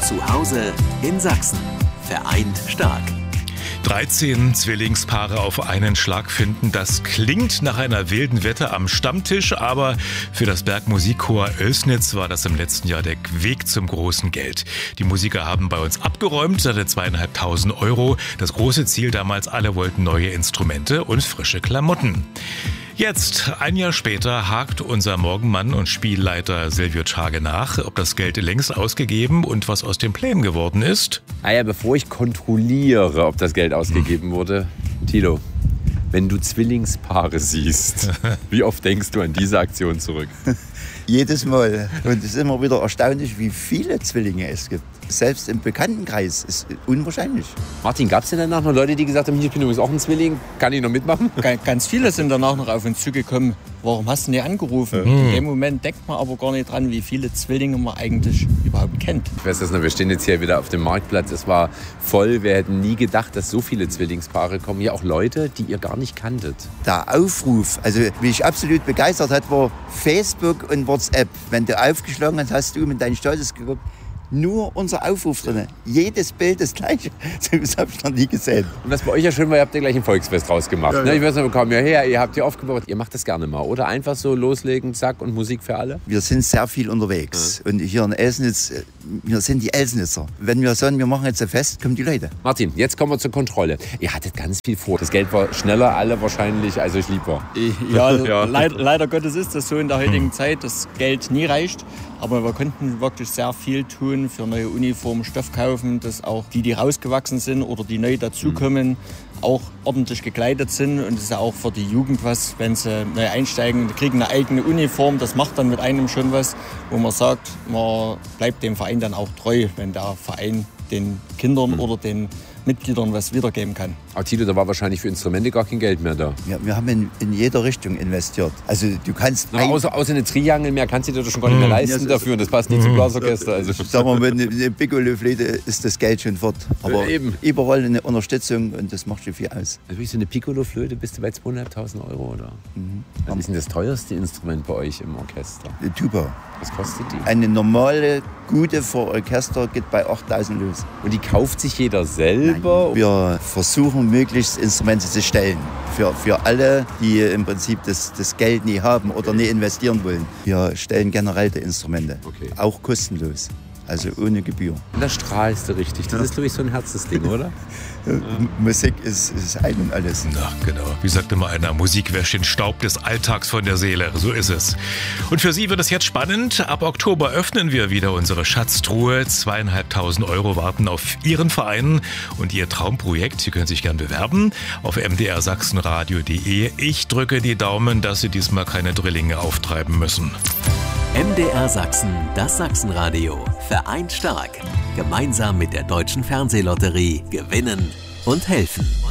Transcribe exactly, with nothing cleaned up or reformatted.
Zu Hause in Sachsen. Vereint stark. dreizehn Zwillingspaare auf einen Schlag finden, das klingt nach einer wilden Wette am Stammtisch, aber für das Bergmusikchor Oelsnitz war das im letzten Jahr der Weg zum großen Geld. Die Musiker haben bei uns abgeräumt, satte zweieinhalbtausend Euro. Das große Ziel damals, alle wollten neue Instrumente und frische Klamotten. Jetzt, ein Jahr später, hakt unser Morgenmann und Spielleiter Silvio Tschage nach, ob das Geld längst ausgegeben und was aus den Plänen geworden ist. Ah ja, bevor ich kontrolliere, ob das Geld ausgegeben wurde, Thilo, wenn du Zwillingspaare siehst, wie oft denkst du an diese Aktion zurück? Jedes Mal. Und es ist immer wieder erstaunlich, wie viele Zwillinge es gibt. Selbst im Bekanntenkreis ist unwahrscheinlich. Martin, gab es denn danach noch Leute, die gesagt haben, ich bin übrigens auch ein Zwilling, kann ich noch mitmachen? Ganz viele sind danach noch auf uns zugekommen. Warum hast du nicht angerufen? Mhm. In dem Moment denkt man aber gar nicht dran, wie viele Zwillinge man eigentlich überhaupt kennt. Ich weiß das noch, wir stehen jetzt hier wieder auf dem Marktplatz. Es war voll. Wir hätten nie gedacht, dass so viele Zwillingspaare kommen. Ja, auch Leute, die ihr gar nicht kanntet. Der Aufruf, also wie ich absolut begeistert hat, war Facebook und WhatsApp. Wenn du aufgeschlagen hast, hast du mit deinen Status geguckt. Nur unser Aufruf drin. Jedes Bild das gleiche. Das habe ich noch nie gesehen. Und was bei euch ja schön war, ihr habt ja gleich ein Volksfest rausgemacht. Ja, ja. Ich weiß nicht, wir kamen ja her, ihr habt hier aufgebaut. Ihr macht das gerne mal, oder? Einfach so loslegen, zack, und Musik für alle? Wir sind sehr viel unterwegs. Ja. Und hier in Oelsnitz, wir sind die Elsnitzer. Wenn wir sagen, wir machen jetzt ein Fest, kommen die Leute. Martin, jetzt kommen wir zur Kontrolle. Ihr hattet ganz viel vor. Das Geld war schneller, alle wahrscheinlich, als euch lieb war. Ja, ja. Leider, leider Gottes ist das so in der heutigen Zeit, dass Geld nie reicht. Aber wir konnten wirklich sehr viel tun für neue Uniformen, Stoff kaufen, dass auch die, die rausgewachsen sind oder die neu dazukommen, mhm. auch ordentlich gekleidet sind. Und das ist ja auch für die Jugend was, wenn sie neu einsteigen, die kriegen eine eigene Uniform. Das macht dann mit einem schon was, wo man sagt, man bleibt dem Verein dann auch treu, wenn der Verein den Kindern mhm. oder den Mitgliedern was wiedergeben kann. Aber Thilo, da war wahrscheinlich für Instrumente gar kein Geld mehr da. Ja, wir haben in, in jeder Richtung investiert. Also du kannst... Aber außer, außer eine Triangel mehr kannst du dir das schon gar nicht mehr leisten ja, dafür. Und das passt nicht zum Blasorchester. Also. Sagen wir mal, mit einer Piccolo-Flöte ist das Geld schon fort. Aber ja, eben. Überall eine Unterstützung und das macht schon viel aus. Also wie so eine Piccolo-Flöte bist du bei zweitausendfünfhundert Euro, oder? Mhm. Was ist denn das teuerste Instrument bei euch im Orchester? Die Tuba. Was kostet die? Eine normale, gute für Orchester geht bei achttausend los. Und die kauft sich jeder selber? Nein. Wir versuchen möglichst Instrumente zu stellen. Für, für alle, die im Prinzip das, das Geld nie haben oder nie investieren wollen. Wir stellen generell die Instrumente. Okay. Auch kostenlos. Also ohne Gebühr. Und da strahlst du richtig. Das ist, glaube ich, so ein Herzensding, oder? Ja. Musik ist, ist ein und alles. Ach, genau. Wie sagt immer einer, Musik wäscht den Staub des Alltags von der Seele. So ist es. Und für Sie wird es jetzt spannend. Ab Oktober öffnen wir wieder unsere Schatztruhe. Zweieinhalbtausend Euro warten auf Ihren Verein und Ihr Traumprojekt. Sie können sich gern bewerben auf m d r sachsenradio punkt de. Ich drücke die Daumen, dass Sie diesmal keine Drillinge auftreiben müssen. M D R Sachsen, das Sachsenradio. Vereint stark. Gemeinsam mit der Deutschen Fernsehlotterie gewinnen und helfen.